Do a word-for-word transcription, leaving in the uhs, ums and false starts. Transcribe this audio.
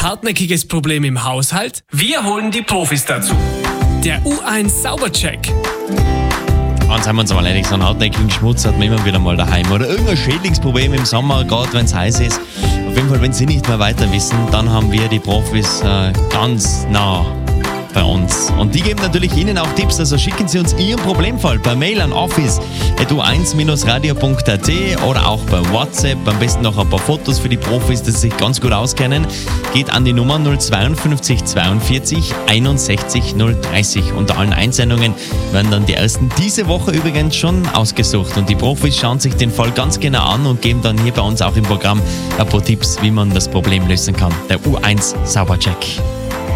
hartnäckiges Problem im Haushalt? Wir holen die Profis dazu. Der U eins Saubercheck. Und seien wir uns mal ehrlich, so einen hartnäckigen Schmutz hat man immer wieder mal daheim. Oder irgendein Schädlingsproblem im Sommer, gerade wenn es heiß ist. Auf jeden Fall, wenn Sie nicht mehr weiter wissen, dann haben wir die Profis äh, ganz nah bei uns. Und die geben natürlich Ihnen auch Tipps, also schicken Sie uns Ihren Problemfall per Mail an office at u eins radio punkt a t oder auch per WhatsApp. Am besten noch ein paar Fotos für die Profis, die sich ganz gut auskennen. Geht an die Nummer null zweiundfünfzig zweiundvierzig einundsechzig null dreißig. Unter allen Einsendungen werden dann die ersten diese Woche übrigens schon ausgesucht. Und die Profis schauen sich den Fall ganz genau an und geben dann hier bei uns auch im Programm ein paar Tipps, wie man das Problem lösen kann. Der U eins Saubercheck.